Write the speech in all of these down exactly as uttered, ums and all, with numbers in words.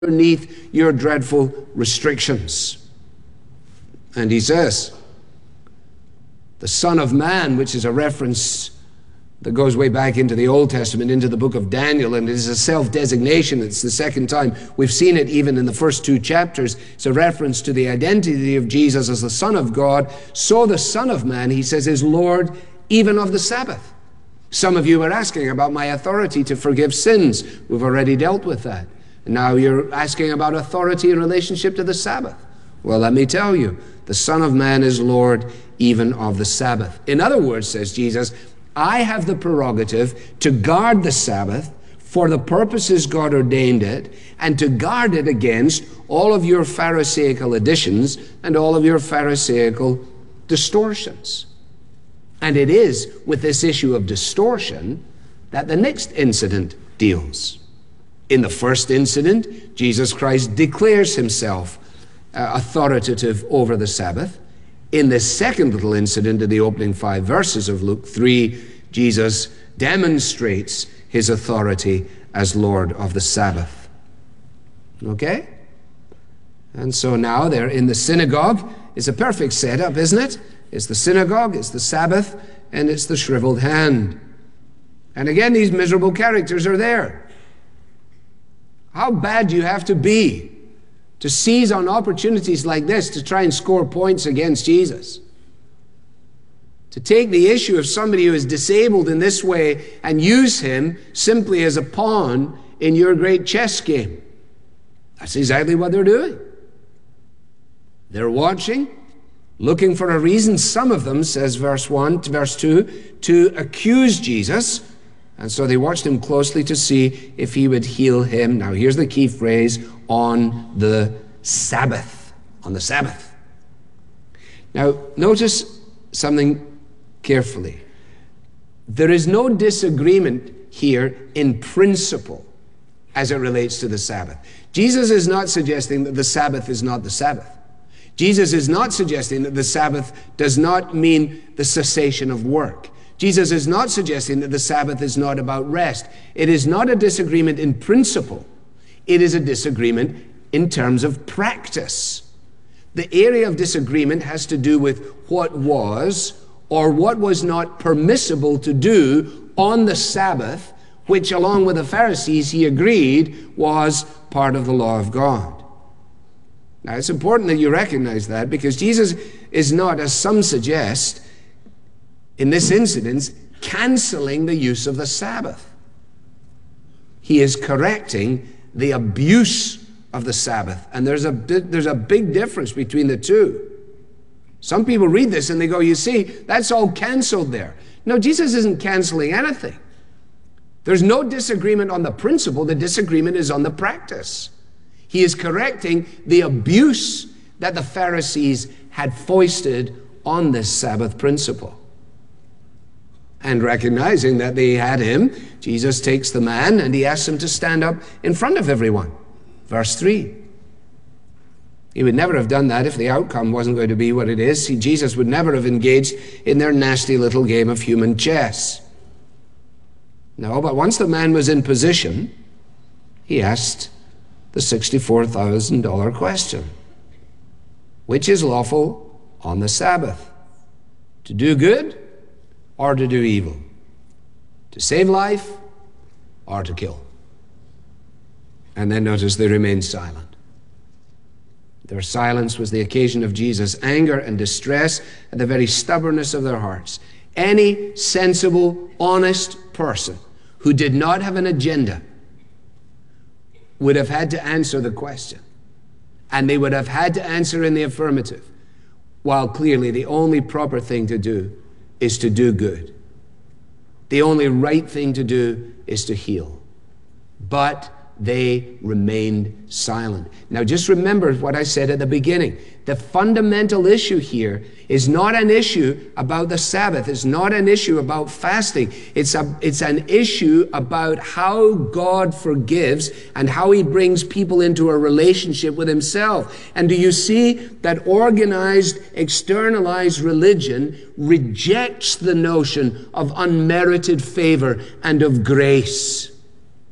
underneath your dreadful restrictions. And he says, the Son of Man, which is a reference that goes way back into the Old Testament, into the book of Daniel, and it is a self-designation. It's the second time we've seen it even in the first two chapters. It's a reference to the identity of Jesus as the Son of God. So the Son of Man, he says, is Lord even of the Sabbath. Some of you were asking about my authority to forgive sins. We've already dealt with that. And now you're asking about authority in relationship to the Sabbath. Well, let me tell you, the Son of Man is Lord even of the Sabbath. In other words, says Jesus, I have the prerogative to guard the Sabbath for the purposes God ordained it, and to guard it against all of your Pharisaical additions and all of your Pharisaical distortions. And it is with this issue of distortion that the next incident deals. In the first incident, Jesus Christ declares himself uh, authoritative over the Sabbath. In the second little incident, in the opening five verses of Luke three, Jesus demonstrates his authority as Lord of the Sabbath. Okay? And so now they're in the synagogue. It's a perfect setup, isn't it? It's the synagogue, it's the Sabbath, and it's the shriveled hand. And again, these miserable characters are there. How bad do you have to be to seize on opportunities like this to try and score points against Jesus? To take the issue of somebody who is disabled in this way and use him simply as a pawn in your great chess game. That's exactly what they're doing. They're watching, looking for a reason, some of them, says verse one to verse two, to accuse Jesus. And so they watched him closely to see if he would heal him. Now here's the key phrase, on the Sabbath. On the Sabbath. Now notice something carefully. There is no disagreement here in principle as it relates to the Sabbath. Jesus is not suggesting that the Sabbath is not the Sabbath. Jesus is not suggesting that the Sabbath does not mean the cessation of work. Jesus is not suggesting that the Sabbath is not about rest. It is not a disagreement in principle. It is a disagreement in terms of practice. The area of disagreement has to do with what was or what was not permissible to do on the Sabbath, which along with the Pharisees, he agreed was part of the law of God. Now, it's important that you recognize that, because Jesus is not, as some suggest, in this incident, canceling the use of the Sabbath. He is correcting the abuse of the Sabbath. And there's a, there's a big difference between the two. Some people read this and they go, you see, that's all canceled there. No, Jesus isn't canceling anything. There's no disagreement on the principle. The disagreement is on the practice. He is correcting the abuse that the Pharisees had foisted on this Sabbath principle. And recognizing that they had him, Jesus takes the man and he asks him to stand up in front of everyone. Verse three. He would never have done that if the outcome wasn't going to be what it is. See, Jesus would never have engaged in their nasty little game of human chess. No, but once the man was in position, he asked the sixty-four thousand dollar question. Which is lawful on the Sabbath? To do good or to do evil? To save life or to kill? And then notice they remained silent. Their silence was the occasion of Jesus' anger and distress at the very stubbornness of their hearts. Any sensible, honest person who did not have an agenda would have had to answer the question. And they would have had to answer in the affirmative, while clearly the only proper thing to do is to do good. The only right thing to do is to heal. But they remained silent. Now just remember what I said at the beginning. The fundamental issue here is not an issue about the Sabbath. It's not an issue about fasting. It's a, it's an issue about how God forgives and how he brings people into a relationship with himself. And do you see that organized, externalized religion rejects the notion of unmerited favor and of grace?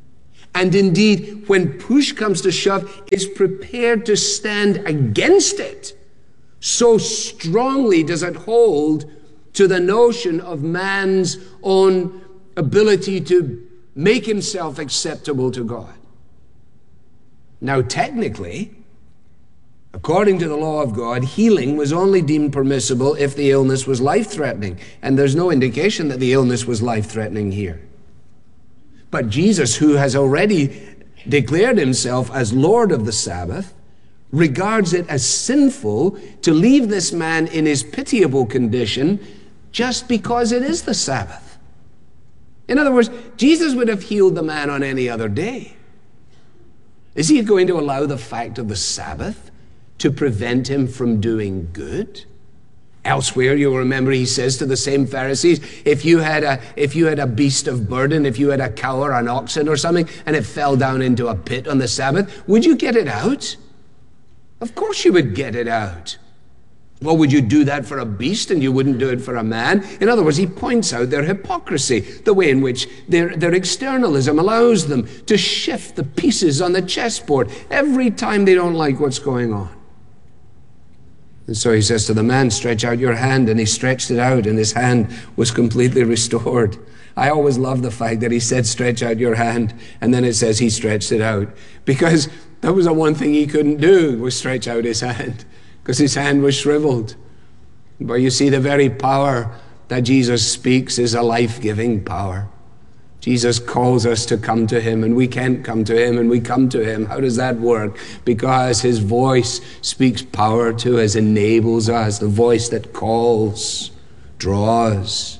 And indeed, when push comes to shove, is prepared to stand against it. So strongly does it hold to the notion of man's own ability to make himself acceptable to God. Now, technically, according to the law of God, healing was only deemed permissible if the illness was life-threatening, and there's no indication that the illness was life-threatening here. But Jesus, who has already declared himself as Lord of the Sabbath, regards it as sinful to leave this man in his pitiable condition just because it is the Sabbath. In other words, Jesus would have healed the man on any other day. Is he going to allow the fact of the Sabbath to prevent him from doing good? Elsewhere, you'll remember he says to the same Pharisees, if you had a if you had a beast of burden, if you had a cow or an oxen or something, and it fell down into a pit on the Sabbath, would you get it out? Of course you would get it out. Well, would you do that for a beast and you wouldn't do it for a man? In other words, he points out their hypocrisy, the way in which their, their externalism allows them to shift the pieces on the chessboard every time they don't like what's going on. And so he says to the man, stretch out your hand, and he stretched it out, and his hand was completely restored. I always love the fact that he said, stretch out your hand, and then it says he stretched it out, because that was the one thing he couldn't do, was stretch out his hand, because his hand was shriveled. But you see, the very power that Jesus speaks is a life-giving power. Jesus calls us to come to him, and we can't come to him, and we come to him. How does that work? Because his voice speaks power to us, enables us, the voice that calls, draws.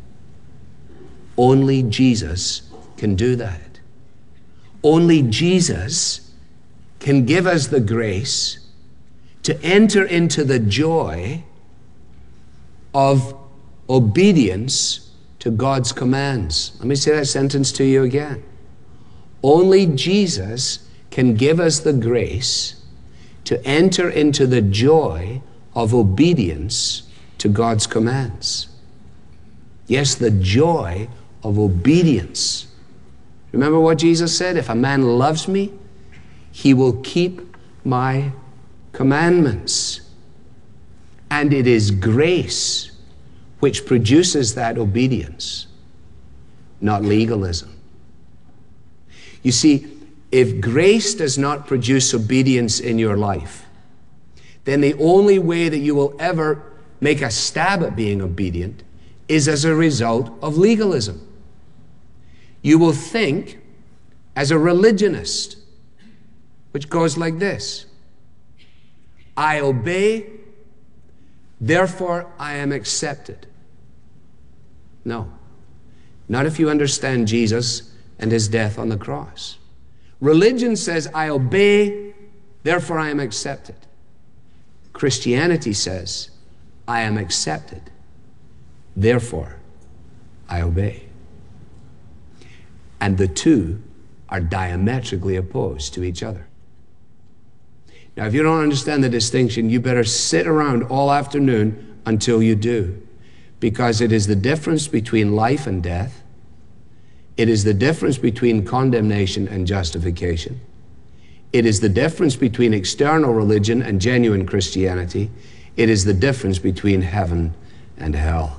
Only Jesus can do that. Only Jesus can give us the grace to enter into the joy of obedience to God's commands. Let me say that sentence to you again. Only Jesus can give us the grace to enter into the joy of obedience to God's commands. Yes, the joy of obedience. Remember what Jesus said? If a man loves me, he will keep my commandments. And it is grace which produces that obedience, not legalism. You see, if grace does not produce obedience in your life, then the only way that you will ever make a stab at being obedient is as a result of legalism. You will think as a religionist, which goes like this: I obey, therefore I am accepted. No, not if you understand Jesus and his death on the cross. Religion says, I obey, therefore I am accepted. Christianity says, I am accepted, therefore I obey. And the two are diametrically opposed to each other. Now, if you don't understand the distinction, you better sit around all afternoon until you do. Because it is the difference between life and death. It is the difference between condemnation and justification. It is the difference between external religion and genuine Christianity. It is the difference between heaven and hell.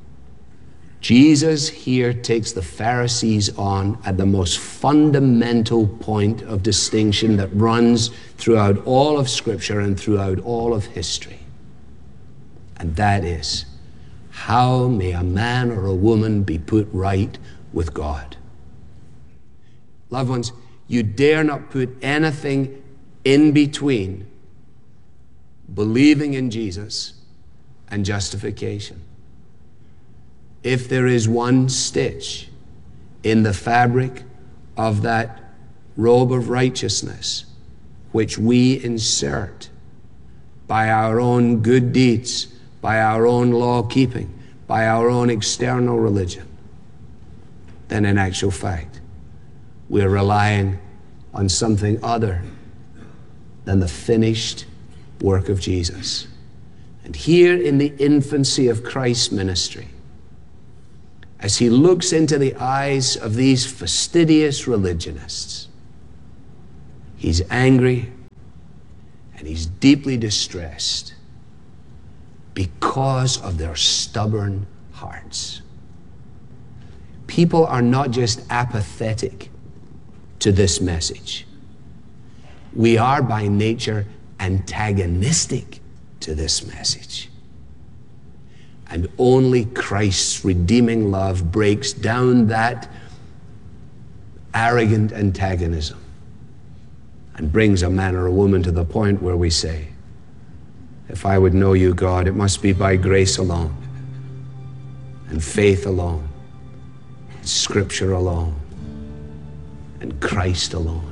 Jesus here takes the Pharisees on at the most fundamental point of distinction that runs throughout all of Scripture and throughout all of history. And that is, how may a man or a woman be put right with God? Loved ones, you dare not put anything in between believing in Jesus and justification. If there is one stitch in the fabric of that robe of righteousness which we insert by our own good deeds, by our own law-keeping, by our own external religion, then in actual fact, we're relying on something other than the finished work of Jesus. And here in the infancy of Christ's ministry, as he looks into the eyes of these fastidious religionists. He's angry and he's deeply distressed because of their stubborn hearts. People are not just apathetic to this message. We are by nature antagonistic to this message. And only Christ's redeeming love breaks down that arrogant antagonism and brings a man or a woman to the point where we say, if I would know you, God, it must be by grace alone, and faith alone, and Scripture alone, and Christ alone.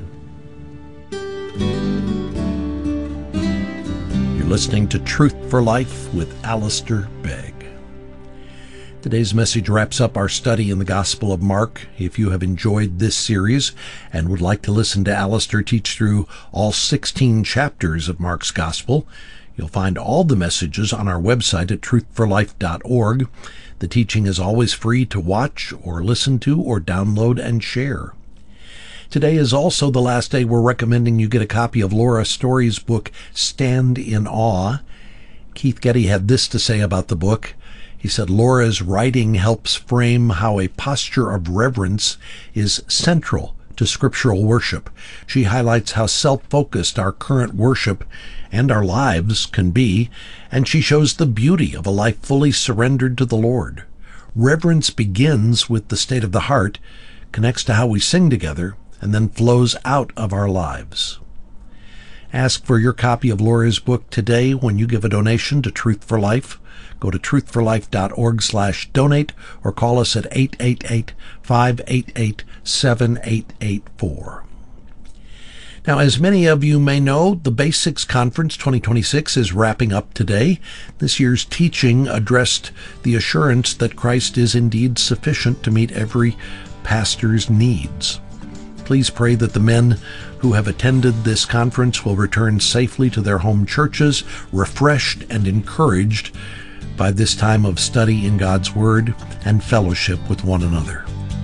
You're listening to Truth for Life with Alistair Begg. Today's message wraps up our study in the Gospel of Mark. If you have enjoyed this series and would like to listen to Alistair teach through all sixteen chapters of Mark's Gospel, you'll find all the messages on our website at truth for life dot org. The teaching is always free to watch or listen to or download and share. Today is also the last day we're recommending you get a copy of Laura Story's book, Stand in Awe. Keith Getty had this to say about the book. He said, Laura's writing helps frame how a posture of reverence is central to scriptural worship. She highlights how self-focused our current worship and our lives can be, and she shows the beauty of a life fully surrendered to the Lord. Reverence begins with the state of the heart, connects to how we sing together, and then flows out of our lives. Ask for your copy of Laura's book today when you give a donation to Truth for Life. Go to truth for life dot org slash donate or call us at eight eight eight, five eight eight, seven eight eight four. Now, as many of you may know, the Basics Conference twenty twenty-six is wrapping up today. This year's teaching addressed the assurance that Christ is indeed sufficient to meet every pastor's needs. Please pray that the men who have attended this conference will return safely to their home churches, refreshed and encouraged by this time of study in God's Word and fellowship with one another.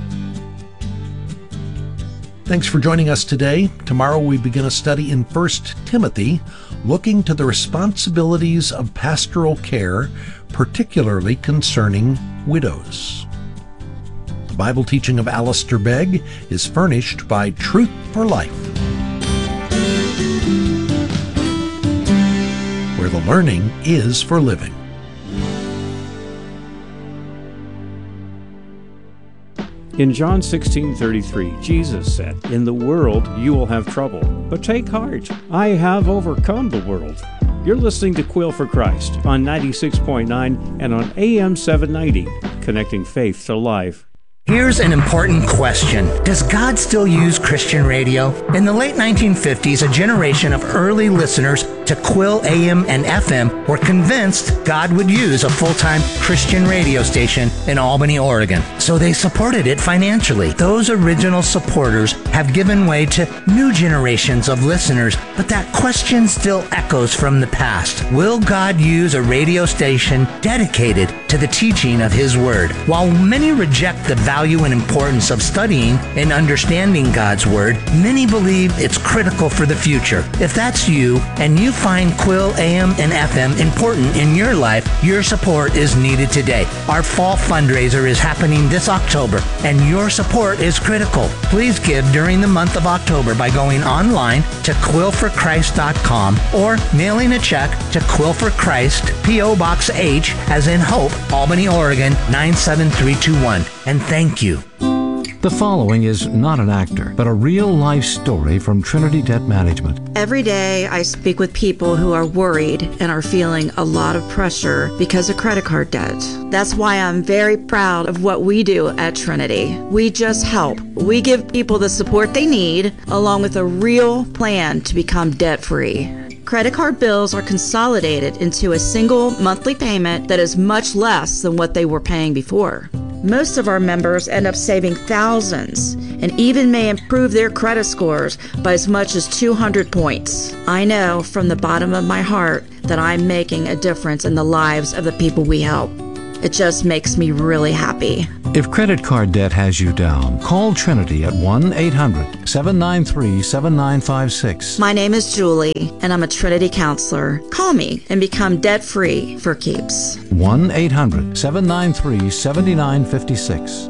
Thanks for joining us today. Tomorrow we begin a study in First Timothy, looking to the responsibilities of pastoral care, particularly concerning widows. The Bible teaching of Alistair Begg is furnished by Truth for Life, where the learning is for living. In John sixteen thirty-three, Jesus said, "In the world you will have trouble, but take heart, I have overcome the world." You're listening to Quill for Christ on ninety-six point nine and on A M seven ninety, connecting faith to life. Here's an important question. Does God still use Christian radio? In the late nineteen fifties, a generation of early listeners to Quill A M and F M were convinced God would use a full-time Christian radio station in Albany, Oregon. So they supported it financially. Those original supporters have given way to new generations of listeners, but that question still echoes from the past. Will God use a radio station dedicated to the teaching of His Word? While many reject the value and importance of studying and understanding God's Word, many believe it's critical for the future. If that's you, and you find Quill A M and F M important in your life, your support is needed today. Our fall fundraiser is happening this October, and your support is critical. Please give during the month of October by going online to quill for christ dot com or mailing a check to Quill for Christ, P O Box H, as in Hope, Albany, Oregon, nine seven three two one. And thank you. The following is not an actor, but a real-life story from Trinity Debt Management. Every day I speak with people who are worried and are feeling a lot of pressure because of credit card debt. That's why I'm very proud of what we do at Trinity. We just help. We give people the support they need, along with a real plan to become debt-free. Credit card bills are consolidated into a single monthly payment that is much less than what they were paying before. Most of our members end up saving thousands and even may improve their credit scores by as much as two hundred points. I know from the bottom of my heart that I'm making a difference in the lives of the people we help. It just makes me really happy. If credit card debt has you down, call Trinity at one eight hundred seven nine three seven nine five six. My name is Julie, and I'm a Trinity counselor. Call me and become debt-free for keeps. one eight hundred seven nine three seven nine five six.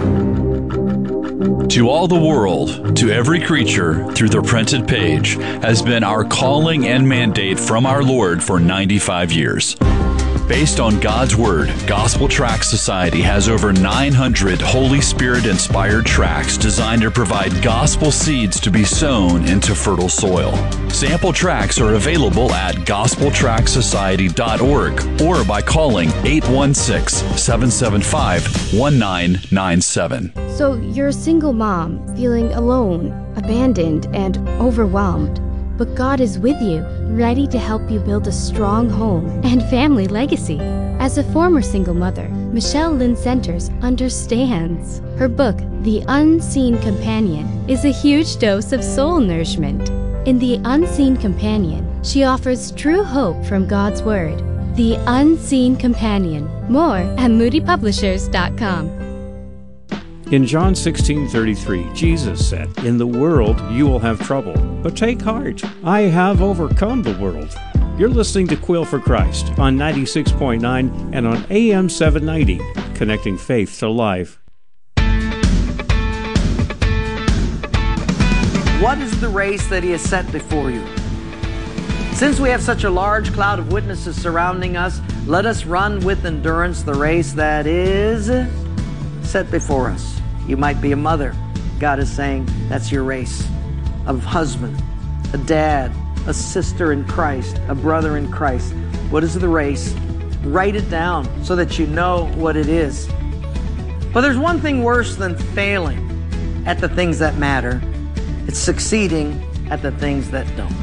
To all the world, to every creature, through the printed page, has been our calling and mandate from our Lord for ninety-five years. Based on God's Word, Gospel Tract Society has over nine hundred Holy Spirit-inspired tracts designed to provide gospel seeds to be sown into fertile soil. Sample tracts are available at gospel tract society dot org or by calling eight one six, seven seven five, one nine nine seven. So you're a single mom, feeling alone, abandoned, and overwhelmed. But God is with you, ready to help you build a strong home and family legacy. As a former single mother, Michelle Lynn Centers understands. Her book, The Unseen Companion, is a huge dose of soul nourishment. In The Unseen Companion, she offers true hope from God's Word. The Unseen Companion. More at moody publishers dot com. In John sixteen thirty-three, Jesus said, "In the world you will have trouble, but take heart. I have overcome the world." You're listening to Quill for Christ on ninety-six point nine and on A M seven ninety, connecting faith to life. What is the race that He has set before you? Since we have such a large cloud of witnesses surrounding us, let us run with endurance the race that is set before us. You might be a mother. God is saying that's your race. A husband, a dad, a sister in Christ, a brother in Christ. What is the race? Write it down so that you know what it is. But there's one thing worse than failing at the things that matter. It's succeeding at the things that don't.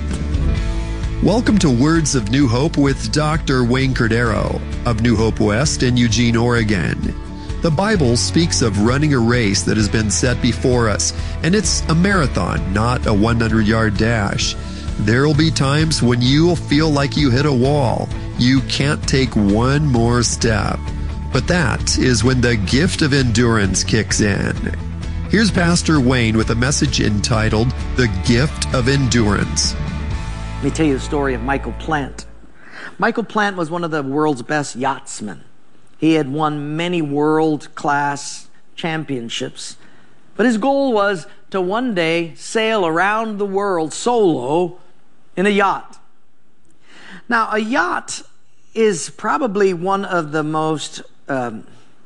Welcome to Words of New Hope with Doctor Wayne Cordero of New Hope West in Eugene, Oregon. The Bible speaks of running a race that has been set before us, and it's a marathon, not a hundred-yard dash. There will be times when you will feel like you hit a wall. You can't take one more step. But that is when the gift of endurance kicks in. Here's Pastor Wayne with a message entitled, The Gift of Endurance. Let me tell you the story of Michael Plant. Michael Plant was one of the world's best yachtsmen. He had won many world-class championships. But his goal was to one day sail around the world solo in a yacht. Now, a yacht is probably one of the most, um,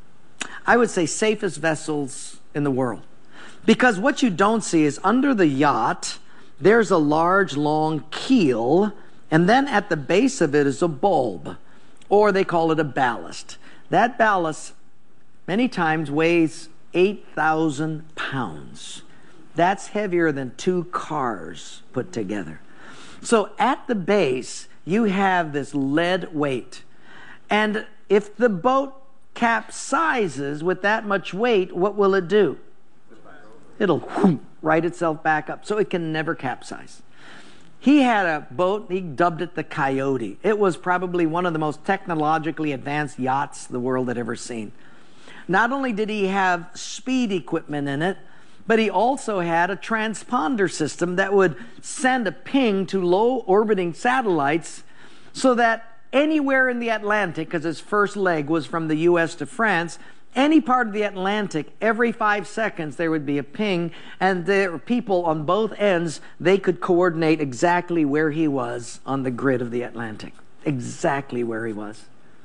I would say, safest vessels in the world. Because what you don't see is under the yacht, there's a large, long keel, and then at the base of it is a bulb, or they call it a ballast. That ballast many times weighs eight thousand pounds. That's heavier than two cars put together. So at the base, you have this lead weight. And if the boat capsizes with that much weight, what will it do? It'll whoop, right itself back up, so it can never capsize. He had a boat, he dubbed it the Coyote. It was probably one of the most technologically advanced yachts the world had ever seen. Not only did he have speed equipment in it, but he also had a transponder system that would send a ping to low orbiting satellites so that anywhere in the Atlantic, because his first leg was from the U S to France, any part of the Atlantic, every five seconds there would be a ping, and there were people on both ends, they could coordinate exactly where he was on the grid of the Atlantic. Exactly where he was.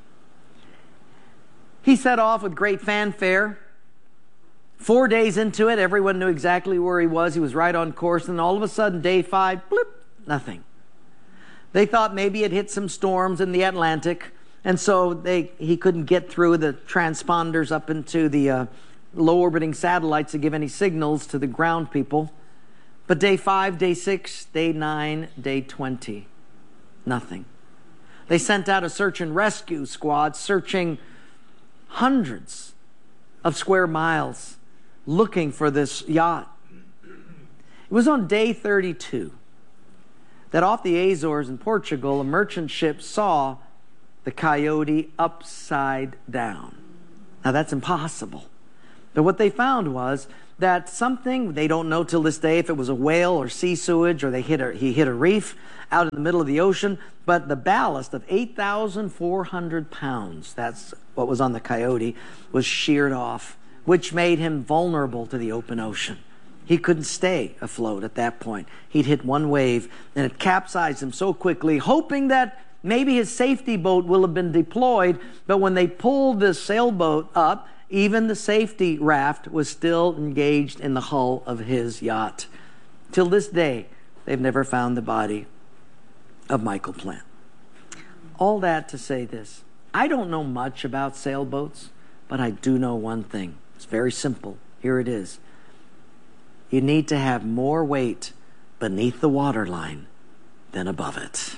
He set off with great fanfare. Four days into it, everyone knew exactly where he was. He was right on course, and all of a sudden, day five, blip, nothing. They thought maybe it hit some storms in the Atlantic, and so they, he couldn't get through the transponders up into the uh, low-orbiting satellites to give any signals to the ground people. But day five, day six, day nine, day twenty, nothing. They sent out a search and rescue squad searching hundreds of square miles looking for this yacht. It was on day thirty-two that off the Azores in Portugal, a merchant ship saw the Coyote upside down. Now that's impossible. But what they found was that something, they don't know till this day if it was a whale or sea sewage or they hit a, he hit a reef out in the middle of the ocean, but the ballast of eight thousand four hundred pounds, that's what was on the Coyote, was sheared off, which made him vulnerable to the open ocean. He couldn't stay afloat at that point. He'd hit one wave and it capsized him so quickly, hoping that maybe his safety boat will have been deployed, but when they pulled this sailboat up, even the safety raft was still engaged in the hull of his yacht. Till this day, they've never found the body of Michael Plant. All that to say this. I don't know much about sailboats, but I do know one thing. It's very simple. Here it is. You need to have more weight beneath the waterline than above it.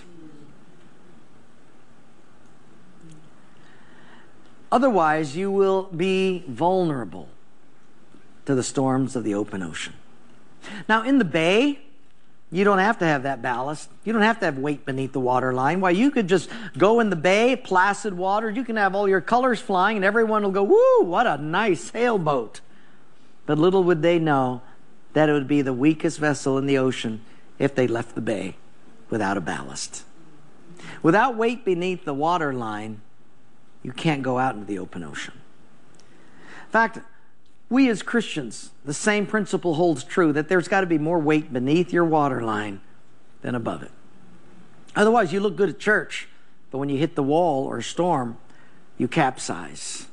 Otherwise, you will be vulnerable to the storms of the open ocean. Now, in the bay, you don't have to have that ballast. You don't have to have weight beneath the waterline. Why, you could just go in the bay, placid water. You can have all your colors flying, and everyone will go, woo, what a nice sailboat. But little would they know that it would be the weakest vessel in the ocean if they left the bay without a ballast. Without weight beneath the waterline, you can't go out into the open ocean. In fact, we as Christians, the same principle holds true, that there's got to be more weight beneath your waterline than above it. Otherwise, you look good at church, but when you hit the wall or a storm, you capsize.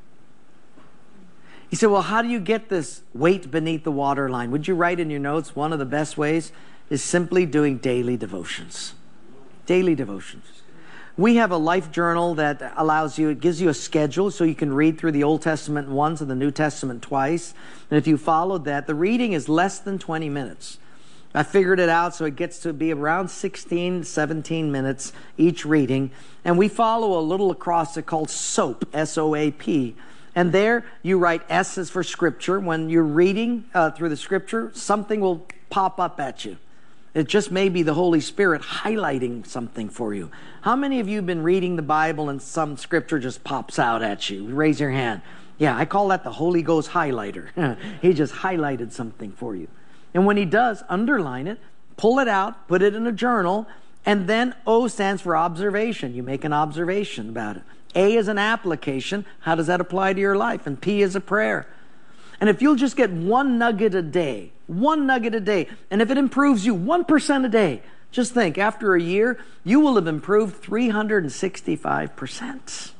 You say, well, how do you get this weight beneath the waterline? Would you write in your notes, one of the best ways is simply doing daily devotions. Daily devotions. We have a life journal that allows you, it gives you a schedule so you can read through the Old Testament once and the New Testament twice. And if you followed that, the reading is less than twenty minutes. I figured it out so it gets to be around sixteen, seventeen minutes each reading. And we follow a little acrostic called SOAP, S O A P. And there you write S is for Scripture. When you're reading uh, through the Scripture, something will pop up at you. It just may be the Holy Spirit highlighting something for you. How many of you have been reading the Bible and some Scripture just pops out at you? Raise your hand. Yeah, I call that the Holy Ghost highlighter. He just highlighted something for you. And when he does, underline it, pull it out, put it in a journal, and then O stands for observation. You make an observation about it. A is an application. How does that apply to your life? And P is a prayer. And if you'll just get one nugget a day, one nugget a day, and if it improves you one percent a day, just think, after a year, you will have improved three hundred sixty-five percent.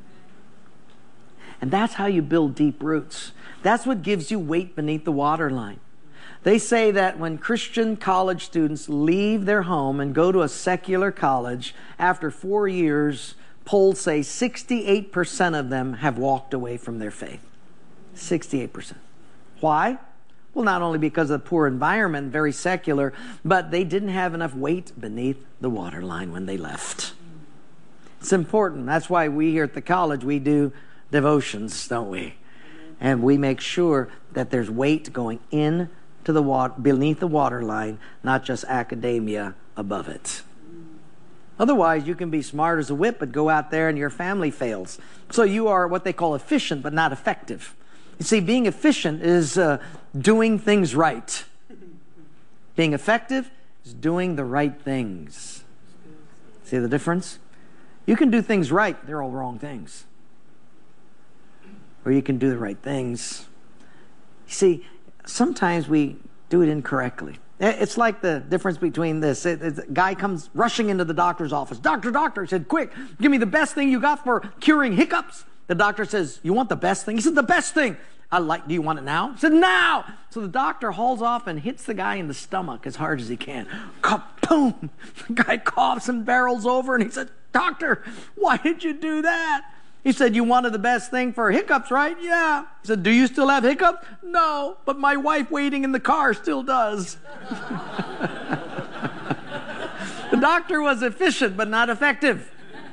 And that's how you build deep roots. That's what gives you weight beneath the waterline. They say that when Christian college students leave their home and go to a secular college, after four years, polls say sixty-eight percent of them have walked away from their faith. sixty-eight percent. Why? Well, not only because of the poor environment, very secular, but they didn't have enough weight beneath the waterline when they left. It's important. That's why we here at the college, we do devotions, don't we? And we make sure that there's weight going in to the water, beneath the waterline, not just academia above it. Otherwise, you can be smart as a whip, but go out there and your family fails. So you are what they call efficient, but not effective. You see, being efficient is uh, doing things right. Being effective is doing the right things. See the difference? You can do things right, they're all wrong things. Or you can do the right things. You see, sometimes we do it incorrectly. It's like the difference between this. A guy comes rushing into the doctor's office. Doctor, doctor, he said, quick, give me the best thing you got for curing hiccups. The doctor says, you want the best thing? He said, the best thing. I like, do you want it now? He said, now. So the doctor hauls off and hits the guy in the stomach as hard as he can. Boom. The guy coughs and barrels over and he said, doctor, why did you do that? He said, you wanted the best thing for hiccups, right? Yeah. He said, do you still have hiccups? No, but my wife waiting in the car still does. The doctor was efficient, but not effective.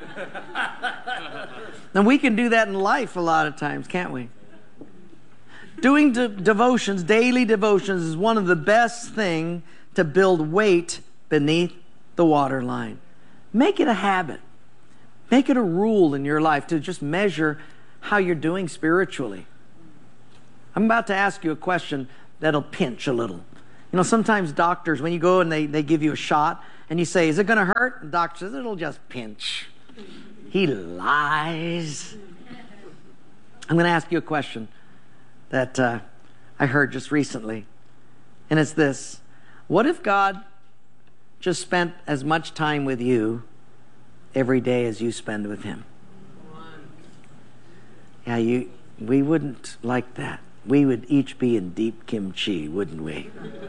And we can do that in life a lot of times, can't we? Doing de- devotions, daily devotions, is one of the best things to build weight beneath the waterline. Make it a habit. Make it a rule in your life to just measure how you're doing spiritually. I'm about to ask you a question that'll pinch a little. You know, sometimes doctors, when you go and they, they give you a shot, and you say, is it going to hurt? And the doctor says, it'll just pinch. He lies. I'm going to ask you a question that uh, I heard just recently. And it's this. What if God just spent as much time with you every day as you spend with Him? Yeah, you. We wouldn't like that. We would each be in deep kimchi, wouldn't we?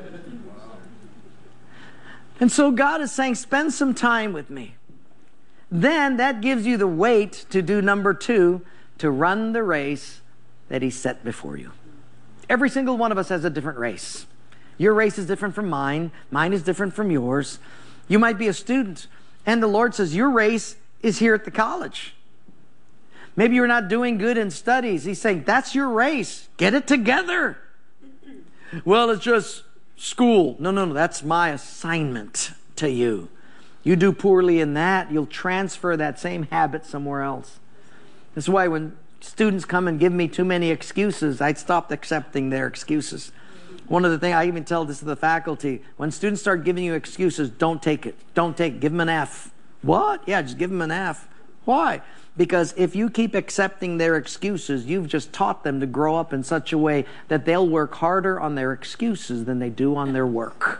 And so God is saying, spend some time with me. Then that gives you the weight to do number two, to run the race that He set before you. Every single one of us has a different race. Your race is different from mine. Mine is different from yours. You might be a student, and the Lord says, your race is here at the college. Maybe you're not doing good in studies. He's saying, that's your race. Get it together. Well, it's just school. No, no, no. That's my assignment to you. You do poorly in that, you'll transfer that same habit somewhere else. That's why when students come and give me too many excuses, I stopped accepting their excuses. One of the things I even tell this to the faculty, when students start giving you excuses, don't take it. Don't take it. Give them an F. What? Yeah, just give them an F. Why? Because if you keep accepting their excuses, you've just taught them to grow up in such a way that they'll work harder on their excuses than they do on their work.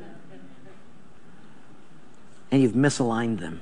And you've misaligned them.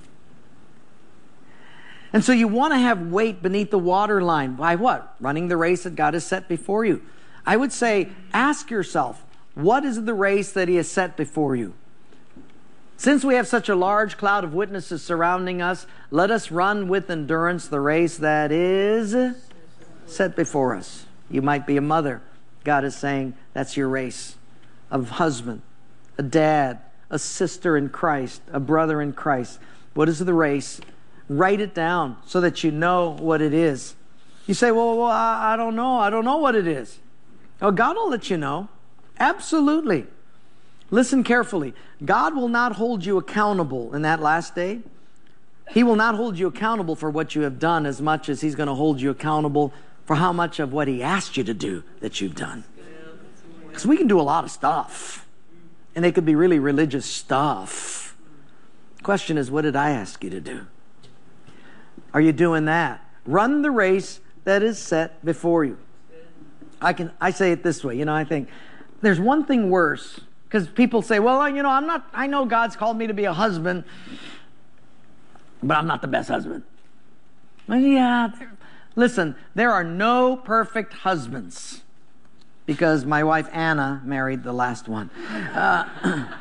And so you want to have weight beneath the waterline. By what? Running the race that God has set before you. I would say, ask yourself, what is the race that He has set before you? Since we have such a large cloud of witnesses surrounding us, let us run with endurance the race that is set before us. You might be a mother. God is saying, that's your race. A husband, a dad, a sister in Christ, a brother in Christ. What is the race? Write it down so that you know what it is. You say, well, well I, I don't know. I don't know what it is. Oh, God will let you know. Absolutely. Listen carefully. God will not hold you accountable in that last day. He will not hold you accountable for what you have done as much as He's going to hold you accountable for how much of what He asked you to do that you've done. Because we can do a lot of stuff. And they could be really religious stuff. The question is, what did I ask you to do? Are you doing that? Run the race that is set before you. I can I say it this way. You know, I think there's one thing worse. Because people say, well, you know, I'm not, I know God's called me to be a husband, but I'm not the best husband. Well, yeah. Listen, there are no perfect husbands. Because my wife Anna married the last one. Uh,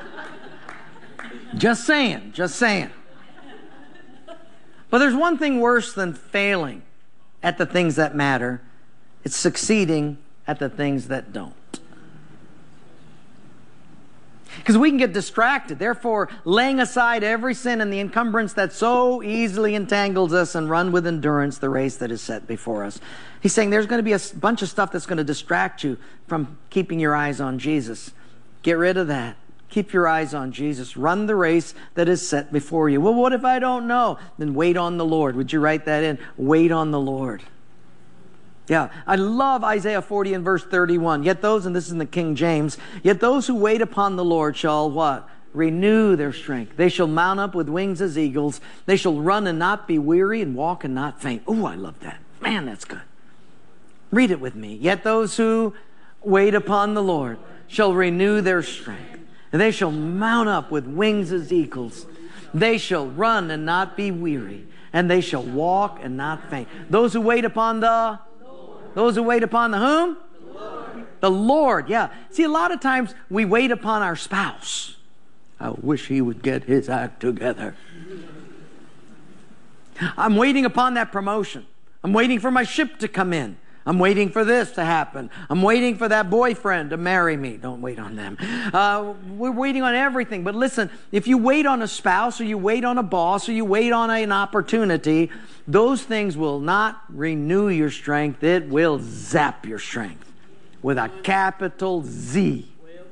just saying, just saying. But there's one thing worse than failing at the things that matter. It's succeeding at the things that don't. Because we can get distracted. Therefore, laying aside every sin and the encumbrance that so easily entangles us, and run with endurance the race that is set before us. He's saying there's going to be a bunch of stuff that's going to distract you from keeping your eyes on Jesus. Get rid of that. Keep your eyes on Jesus. Run the race that is set before you. Well, what if I don't know? Then wait on the Lord. Would you write that in? Wait on the Lord. Yeah, I love Isaiah forty and verse thirty-one. Yet those, and this is in the King James, yet those who wait upon the Lord shall what? Renew their strength. They shall mount up with wings as eagles. They shall run and not be weary, and walk and not faint. Oh, I love that. Man, that's good. Read it with me. Yet those who wait upon the Lord shall renew their strength. And they shall mount up with wings as eagles. They shall run and not be weary. And they shall walk and not faint. Those who wait upon the Those who wait upon the whom? The Lord. The Lord, yeah. See, a lot of times we wait upon our spouse. I wish he would get his act together. I'm waiting upon that promotion. I'm waiting for my ship to come in. I'm waiting for this to happen. I'm waiting for that boyfriend to marry me. Don't wait on them. Uh, we're waiting on everything. But listen, if you wait on a spouse, or you wait on a boss, or you wait on an opportunity, those things will not renew your strength. It will zap your strength with a capital Z.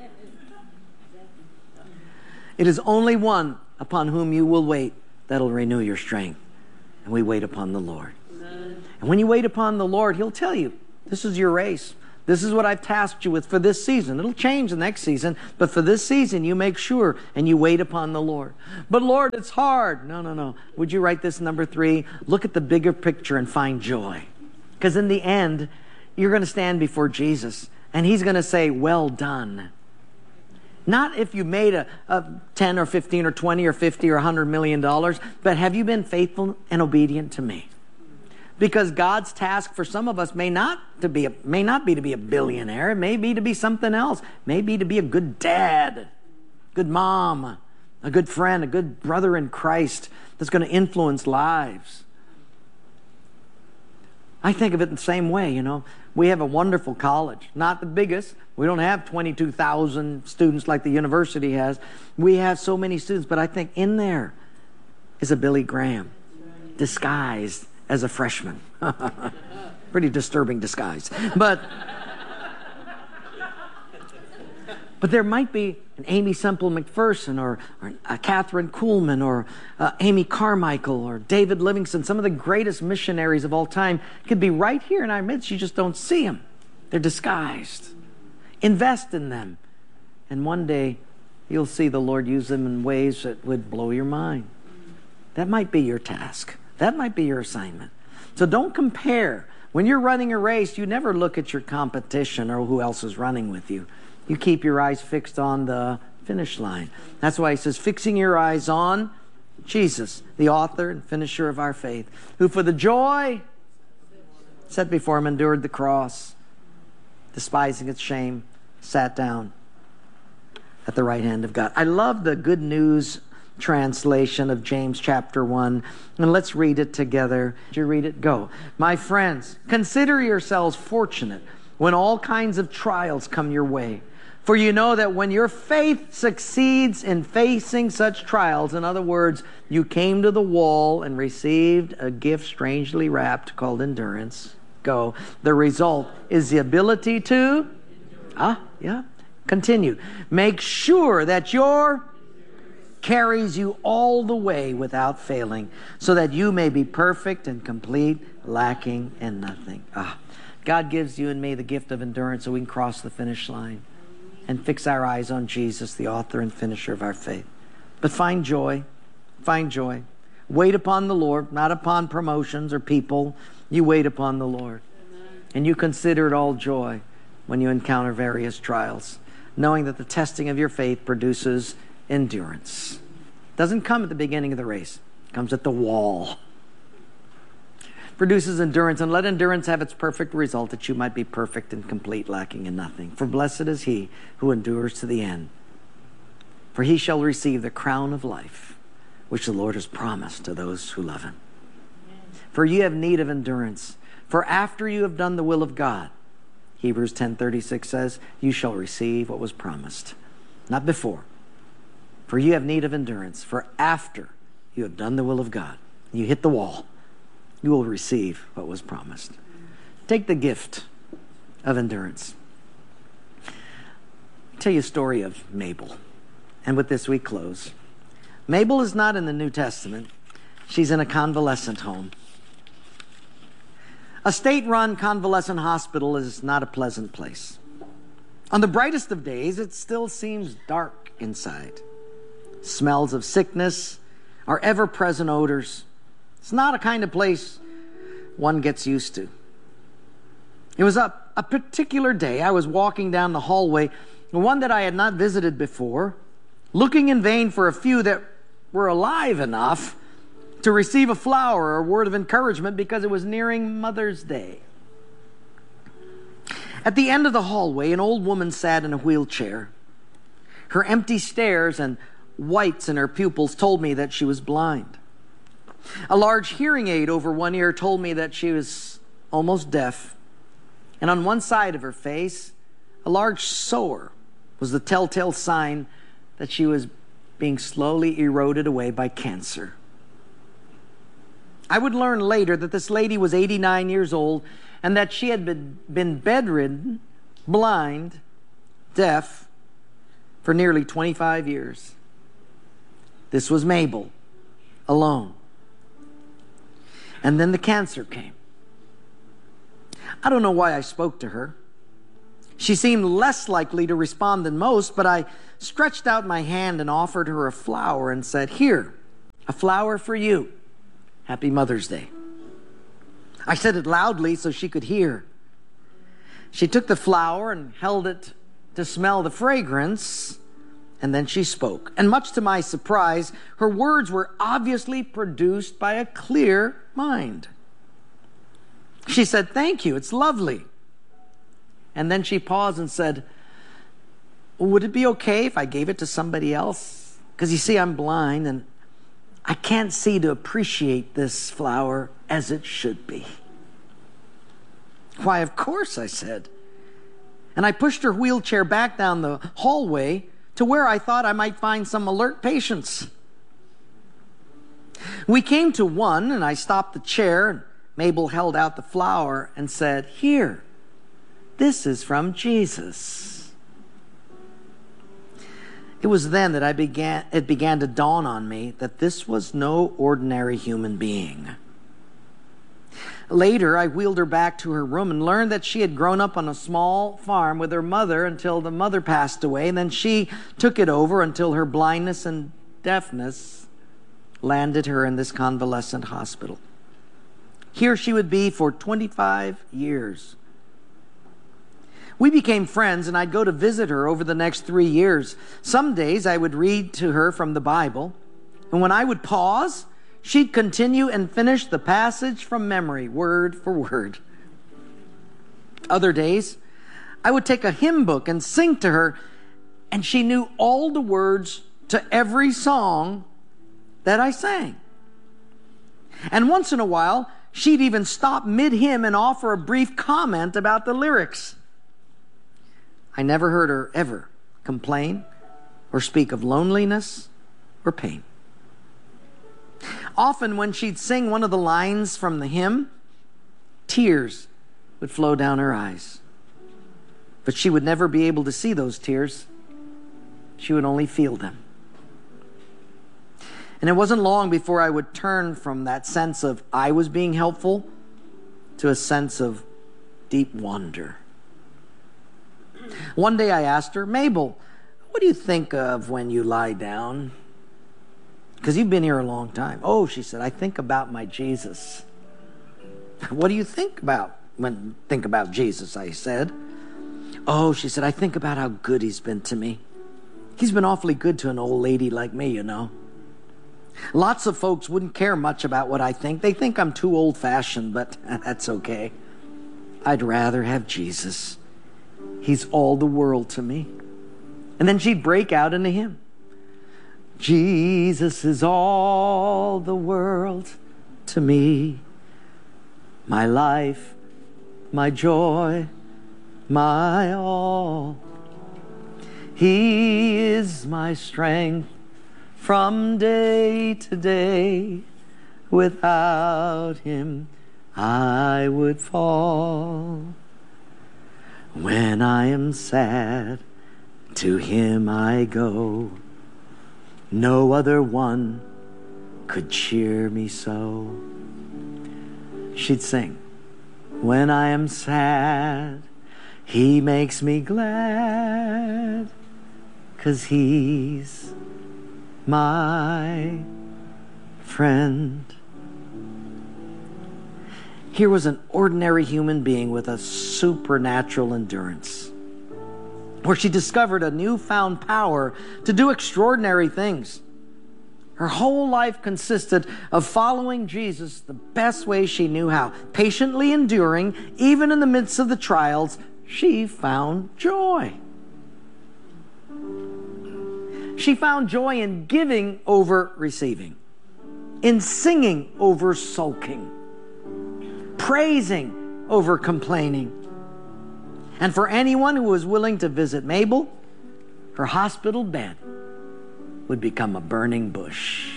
It is only one upon whom you will wait that'll renew your strength. And we wait upon the Lord. And when you wait upon the Lord, He'll tell you, this is your race. This This is what I've tasked you with for this season. It'll change the next season, but for this season, you make sure and you wait upon the Lord. But Lord, it's hard. No, no, no. Would you write this number three? Look at the bigger picture and find joy. Because in the end, you're going to stand before Jesus, and He's going to say, well done. Not if you made a, a ten or fifteen or twenty or fifty or one hundred million dollars, but have you been faithful and obedient to me? Because God's task for some of us may not to be a, may not be to be a billionaire. It may be to be something else. It may be to be a good dad, good mom, a good friend, a good brother in Christ that's going to influence lives. I think of it the same way, you know. We have a wonderful college, not the biggest. We don't have twenty-two thousand students like the university has. We have so many students, but I think in there is a Billy Graham disguised as a freshman. Pretty disturbing disguise. But, but there might be an Amy Semple McPherson or, or a Catherine Kuhlman or uh, Amy Carmichael or David Livingston. Some of the greatest missionaries of all time could be right here in our midst. You just don't see them. They're disguised. Invest in them. And one day you'll see the Lord use them in ways that would blow your mind. That might be your task. That might be your assignment. So don't compare. When you're running a race, you never look at your competition or who else is running with you. You keep your eyes fixed on the finish line. That's why he says, fixing your eyes on Jesus, the author and finisher of our faith, who for the joy set before him endured the cross, despising its shame, sat down at the right hand of God. I love the Good News translation of James chapter one. And let's read it together. Did you read it? Go. My friends, consider yourselves fortunate when all kinds of trials come your way. For you know that when your faith succeeds in facing such trials, in other words, you came to the wall and received a gift strangely wrapped called endurance. Go. The result is the ability to, ah, yeah, continue. Make sure that your carries you all the way without failing, so that you may be perfect and complete, lacking in nothing. Ah, God gives you and me the gift of endurance so we can cross the finish line and fix our eyes on Jesus, the author and finisher of our faith. But find joy. Find joy. Wait upon the Lord, not upon promotions or people. You wait upon the Lord. And you consider it all joy when you encounter various trials, knowing that the testing of your faith produces endurance. Doesn't come at the beginning of the race. It comes at the wall. Produces endurance, and let endurance have its perfect result, that you might be perfect and complete, lacking in nothing. For blessed is he who endures to the end. For he shall receive the crown of life, which the Lord has promised to those who love him. For you have need of endurance. For after you have done the will of God, Hebrews ten thirty-six says, you shall receive what was promised. Not before. For you have need of endurance. For after you have done the will of God, you hit the wall, you will receive what was promised. Take the gift of endurance. I'll tell you a story of Mabel. And with this we close. Mabel is not in the New Testament. She's in a convalescent home. A state-run convalescent hospital is not a pleasant place. On the brightest of days, it still seems dark inside. Smells of sickness are ever-present odors. It's not a kind of place one gets used to. It was a, a particular day. I was walking down the hallway, one that I had not visited before, looking in vain for a few that were alive enough to receive a flower or a word of encouragement, because it was nearing Mother's Day. At the end of the hallway, an old woman sat in a wheelchair. Her empty stares and whites in her pupils told me that she was blind. A large hearing aid over one ear told me that she was almost deaf. And on one side of her face, a large sore was the telltale sign that she was being slowly eroded away by cancer. I would learn later that this lady was eighty-nine years old and that she had been, been bedridden, blind, deaf for nearly twenty-five years. This was Mabel, alone. And then the cancer came. I don't know why I spoke to her. She seemed less likely to respond than most, but I stretched out my hand and offered her a flower and said, "Here, a flower for you. Happy Mother's Day." I said it loudly so she could hear. She took the flower and held it to smell the fragrance, and then she spoke. And much to my surprise, her words were obviously produced by a clear mind. She said, "Thank you, it's lovely." And then she paused and said, "Would it be okay if I gave it to somebody else? Because you see, I'm blind and I can't see to appreciate this flower as it should be." "Why, of course," I said. And I pushed her wheelchair back down the hallway to where I thought I might find some alert patients. We came to one, and I stopped the chair, and Mabel held out the flower and said, "Here, this is from Jesus." It was then that I began, it began to dawn on me that this was no ordinary human being. Later, I wheeled her back to her room and learned that she had grown up on a small farm with her mother until the mother passed away, and then she took it over until her blindness and deafness landed her in this convalescent hospital. Here she would be for twenty-five years. We became friends, and I'd go to visit her over the next three years. Some days I would read to her from the Bible, and when I would pause, she'd continue and finish the passage from memory, word for word. Other days, I would take a hymn book and sing to her, and she knew all the words to every song that I sang. And once in a while, she'd even stop mid-hymn and offer a brief comment about the lyrics. I never heard her ever complain or speak of loneliness or pain. Often when she'd sing one of the lines from the hymn, tears would flow down her eyes. But she would never be able to see those tears. She would only feel them. And it wasn't long before I would turn from that sense of I was being helpful to a sense of deep wonder. One day I asked her, "Mabel, what do you think of when you lie down? Because you've been here a long time." "Oh," she said, "I think about my Jesus." "What do you think about when think about Jesus?" I said. "Oh," she said, "I think about how good he's been to me. He's been awfully good to an old lady like me, you know. Lots of folks wouldn't care much about what I think. They think I'm too old-fashioned, but that's okay. I'd rather have Jesus. He's all the world to me." And then she'd break out in a hymn. "Jesus is all the world to me, my life, my joy, my all. He is my strength from day to day. Without him, I would fall. When I am sad, to him I go. No other one could cheer me so." She'd sing, "When I am sad, he makes me glad, 'cause he's my friend." Here was an ordinary human being with a supernatural endurance, where she discovered a newfound power to do extraordinary things. Her whole life consisted of following Jesus the best way she knew how, patiently enduring, even in the midst of the trials. She found joy. She found joy in giving over receiving, in singing over sulking, praising over complaining. And for anyone who was willing to visit Mabel, her hospital bed would become a burning bush.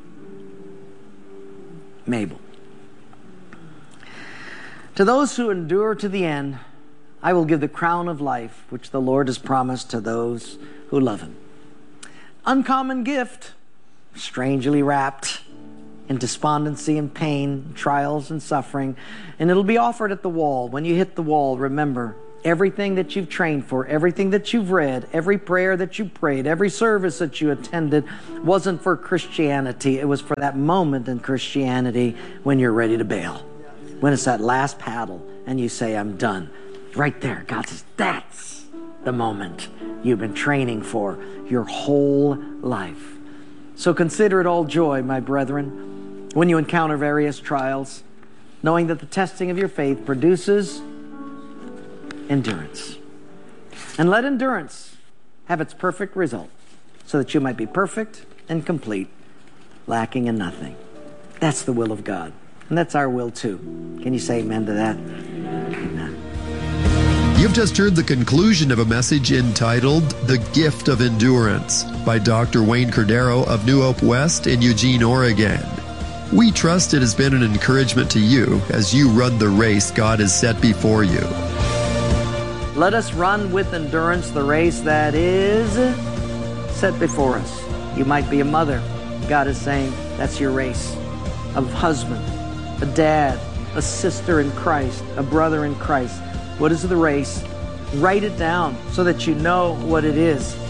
Mabel. To those who endure to the end, I will give the crown of life, which the Lord has promised to those who love him. Uncommon gift, strangely wrapped in despondency and pain, trials and suffering, and it'll be offered at the wall. When you hit the wall, remember, everything that you've trained for, everything that you've read, every prayer that you prayed, every service that you attended wasn't for Christianity. It was for that moment in Christianity when you're ready to bail. When it's that last paddle and you say, I'm done. Right there, God says, that's the moment you've been training for your whole life. So consider it all joy, my brethren, when you encounter various trials, knowing that the testing of your faith produces endurance. And let endurance have its perfect result, so that you might be perfect and complete, lacking in nothing. That's the will of God. And that's our will too. Can you say amen to that? Amen. You've just heard the conclusion of a message entitled The Gift of Endurance by Doctor Wayne Cordero of New Hope West in Eugene, Oregon. We trust it has been an encouragement to you as you run the race God has set before you. Let us run with endurance the race that is set before us. You might be a mother. God is saying that's your race. A husband, a dad, a sister in Christ, a brother in Christ. What is the race? Write it down so that you know what it is.